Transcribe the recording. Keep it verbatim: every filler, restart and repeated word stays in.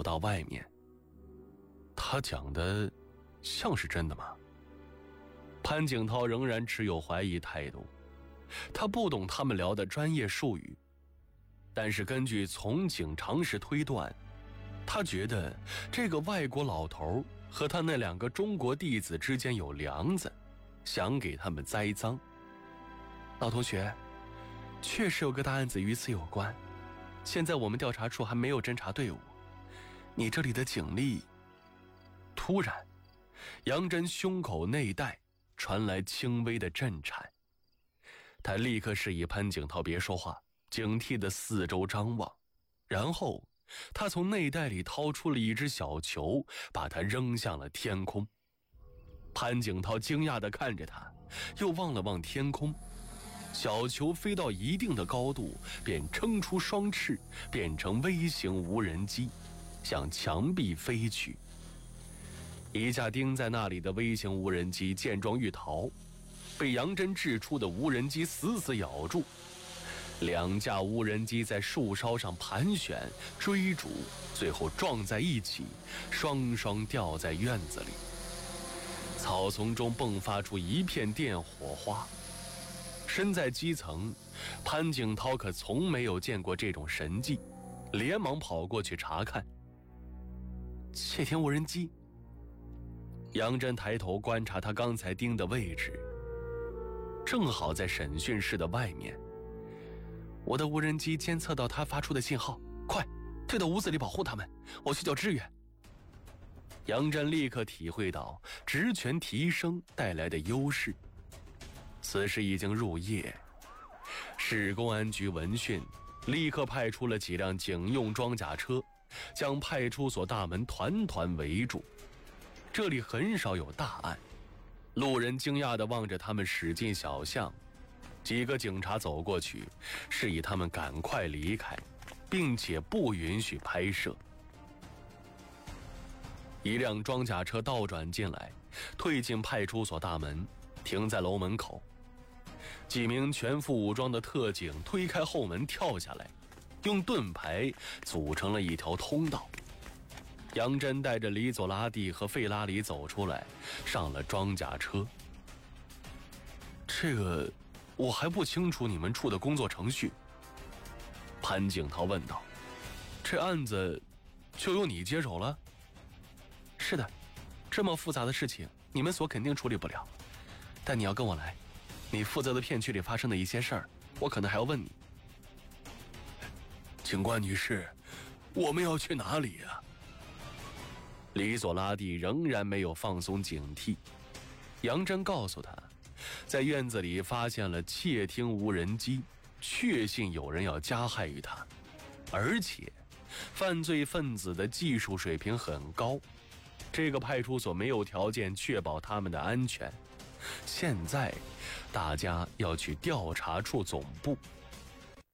到外面。他讲的像是真的吗？潘景涛仍然持有怀疑态度，他不懂他们聊的专业术语，但是根据从警常识推断，他觉得这个外国老头和他那两个中国弟子之间有梁子，想给他们栽赃。老同学，确实有个大案子与此有关，现在我们调查处还没有侦查队伍，你这里的警力……突然，杨真胸口内带传来轻微的震颤，他立刻示意潘景涛别说话，警惕地四周张望，然后他从内袋里掏出了一只小球，把它扔向了天空。潘景涛惊讶地看着他，又望了望天空，小球飞到一定的高度，便撑出双翅，变成微型无人机，向墙壁飞去。一架钉在那里的微型无人机见状欲逃，被杨真掷出的无人机死死咬住。两架无人机在树梢上盘旋追逐，最后撞在一起，双双掉在院子里。草丛中迸发出一片电火花。身在基层，潘景涛可从没有见过这种神迹，连忙跑过去查看。窃听无人机。杨真抬头观察他刚才盯的位置，正好在审讯室的外面。我的无人机监测到他发出的信号，快退到屋子里保护他们，我去叫支援。杨真立刻体会到职权提升带来的优势。此时已经入夜，市公安局闻讯立刻派出了几辆警用装甲车，将派出所大门团团围住。这里很少有大案，路人惊讶地望着他们驶进小巷，几个警察走过去，示意他们赶快离开，并且不允许拍摄。一辆装甲车倒转进来，退进派出所大门，停在楼门口。几名全副武装的特警推开后门跳下来，用盾牌组成了一条通道。杨真带着李佐拉蒂和费拉里走出来，上了装甲车。这个我还不清楚你们处的工作程序。潘景涛问道。这案子就由你接手了？是的，这么复杂的事情你们所肯定处理不了，但你要跟我来，你负责的片区里发生的一些事儿，我可能还要问你。警官女士，我们要去哪里呀？李佐拉蒂仍然没有放松警惕。杨真告诉他，在院子里发现了窃听无人机，确信有人要加害于他，而且犯罪分子的技术水平很高，这个派出所没有条件确保他们的安全。现在大家要去调查处总部，